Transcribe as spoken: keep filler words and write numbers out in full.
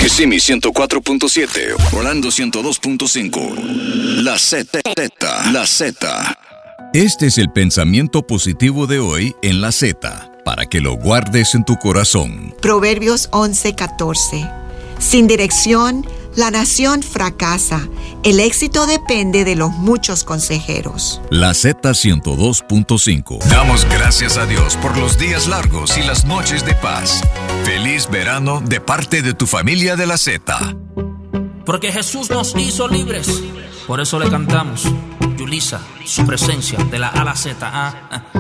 Kissimmee ciento cuatro punto siete, Orlando ciento dos punto cinco. La Z, la Z. Este es el pensamiento positivo de hoy en la Z, para que lo guardes en tu corazón. Proverbios once catorce. Sin dirección, la nación fracasa. El éxito depende de los muchos consejeros. La Z ciento dos punto cinco. Damos gracias a Dios por los días largos y las noches de paz. Feliz verano de parte de tu familia de la Z. Porque Jesús nos hizo libres. Por eso le cantamos, Yulisa, su presencia de la A a la Z. Ah, ah.